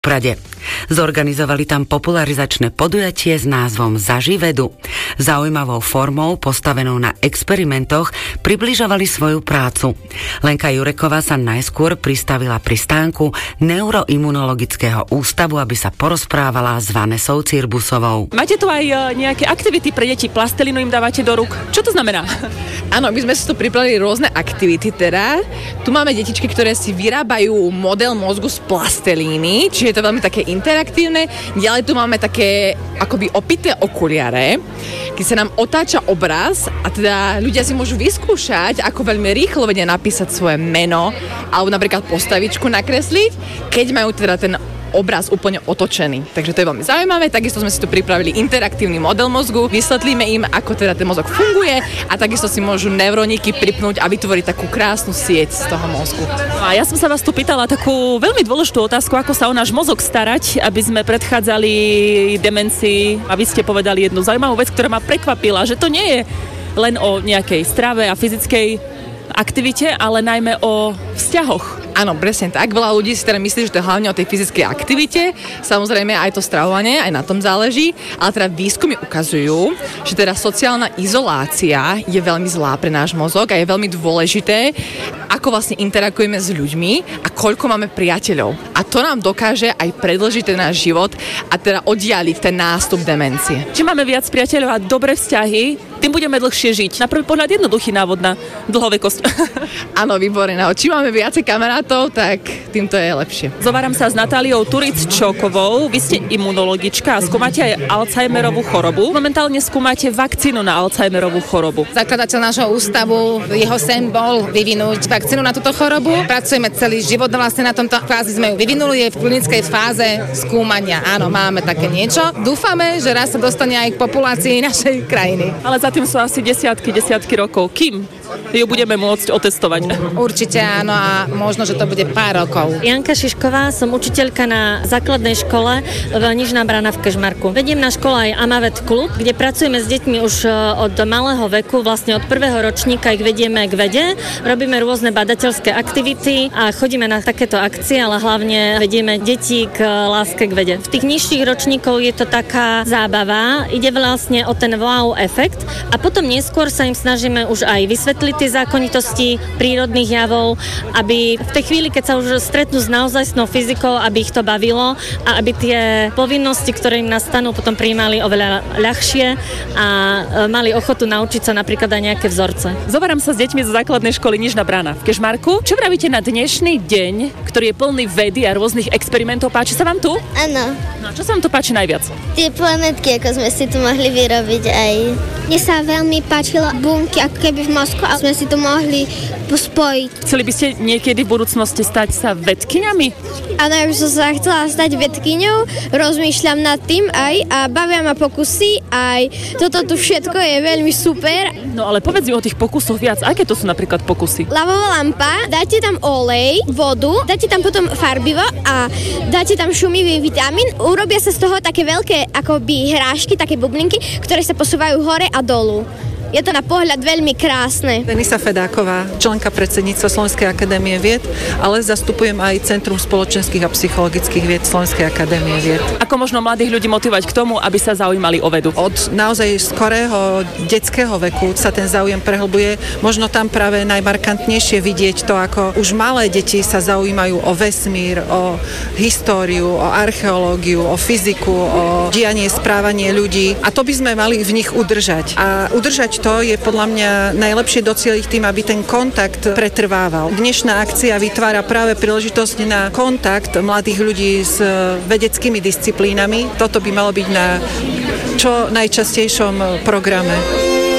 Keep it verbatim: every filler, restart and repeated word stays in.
Prade. Zorganizovali tam popularizačné podujatie s názvom Zaži vedu. Zaujímavou formou, postavenou na experimentoch, približovali svoju prácu. Lenka Jureková sa najskôr pristavila pri stánku Neuroimunologického ústavu, aby sa porozprávala s Vanessou Cirbusovou. Máte tu aj nejaké aktivity pre deti? Plastelínu im dávate do rúk? Čo to znamená? Áno, my sme si tu pripravili rôzne aktivity teda. Tu máme detičky, ktoré si vyrábajú model mozgu z plastelíny, čiže je to veľmi také interaktívne. Ďalej tu máme také akoby opité okuliare, keď sa nám otáča obraz a teda ľudia si môžu vyskúšať, ako veľmi rýchlo vedia napísať svoje meno alebo napríklad postavičku nakresliť, keď majú teda ten obraz úplne otočený. Takže to je veľmi zaujímavé. Takisto sme si tu pripravili interaktívny model mozgu. Vysvetlíme im, ako teda ten mozog funguje a takisto si môžu neuróniky pripnúť a vytvoriť takú krásnu sieť z toho mozgu. No a ja som sa vás tu pýtala takú veľmi dôležitú otázku, ako sa o náš mozog starať, aby sme predchádzali demencii. A vy ste povedali jednu zaujímavú vec, ktorá ma prekvapila, že to nie je len o nejakej strave a fyzickej aktivite, ale najmä o vzťahoch. Áno, presne tak. Veľa ľudí si teda myslí, že to je hlavne o tej fyzickej aktivite. Samozrejme aj to stravovanie, aj na tom záleží. Ale teda výskumy ukazujú, že teda sociálna izolácia je veľmi zlá pre náš mozog a je veľmi dôležité, ako vlastne interagujeme s ľuďmi a koľko máme priateľov. A to nám dokáže aj predĺžiť ten náš život a teda oddialiť ten nástup demencie. Čím máme viac priateľov a dobré vzťahy, tým budeme dlhšie žiť. Na prvý pohľad jednoduchý návod na dlhovekosť. Áno, výborné. No, čím máme viacej kamarátov, tak týmto je lepšie. Zováram sa s Natáliou Turic-Čokovou. Vy ste imunologička a skúmate aj Alzheimerovú chorobu. Momentálne skúmate vakcínu na Alzheimerovú chorobu. Zakladateľ nášho ústavu, jeho sen bol vyvinúť vakcínu na túto chorobu. Pracujeme celý život vlastne na tomto. Kvázi sme ju vyvinuli, je v klinickej fáze skúmania. Áno, máme také niečo. Dúfame, že raz sa dostane aj k populácii našej krajiny. Ale za tým sú asi desiatky, desiatky rokov. Kým ju budeme môcť otestovať? Určite áno a možno, že to bude pár rokov. Janka Šišková, som učiteľka na základnej škole v Nižná Brána v Kežmarku. Vediem na škole aj Amavet klub, kde pracujeme s deťmi už od malého veku, vlastne od prvého ročníka ich vedieme k vede. Robíme rôzne badateľské aktivity a chodíme na takéto akcie, ale hlavne vedieme deti k láske k vede. V tých nižších ročníkov je to taká zábava, ide vlastne o ten wow efekt a potom neskôr sa im snažíme už aj vysvetliť tie zákonitosti prírodných javov, aby v tej chvíli, keď sa už stretnú s naozajstnou fyzikou, aby ich to bavilo a aby tie povinnosti, ktoré im nastanú, potom prijímali oveľa ľahšie a mali ochotu naučiť sa napríklad aj nejaké vzorce. Zoberám sa s deťmi zo základnej školy Nižná Brána v Kežmarku. Čo vravíte na dnešný deň, ktorý je plný vedy a rôznych experimentov? Páči sa vám tu? Áno. No a čo sa vám tu páči najviac? Tie planetky, ako sme si tu mohli vyrobiť aj. Mne sa veľmi páčilo bunky, ako keby v mozku, a sme si to mohli pospojiť. Chceli by ste niekedy v budúcnosti stať sa vedkyňami? Áno, ja by som sa chcela stať vedkyňou, rozmýšľam nad tým aj a bavia ma pokusy, aj toto tu všetko je veľmi super. No ale povedz mi o tých pokusoch viac. Aké to sú napríklad pokusy? Lavová lampa, dáte tam olej, vodu, dáte tam potom farbivo a dáte tam šumivý vitamín. Urobia sa z toho také veľké akoby hrášky, také bublinky, ktoré sa posúvajú hore a dolu. Je to na pohľad veľmi krásne. Denisa Fedáková, členka predsedníctva Slovenskej akadémie vied, ale zastupujem aj Centrum spoločenských a psychologických vied Slovenskej akadémie vied. Ako možno mladých ľudí motivovať k tomu, aby sa zaujímali o vedu? Od naozaj skorého detského veku sa ten záujem prehlbuje. Možno tam práve najmarkantnejšie vidieť to, ako už malé deti sa zaujímajú o vesmír, o históriu, o archeológiu, o fyziku, o dianie, správanie ľudí. A to by sme mali v nich udržať. A udržať to je podľa mňa najlepšie docieliť tým, aby ten kontakt pretrvával. Dnešná akcia vytvára práve príležitosť na kontakt mladých ľudí s vedeckými disciplínami. Toto by malo byť na čo najčastejšom programe.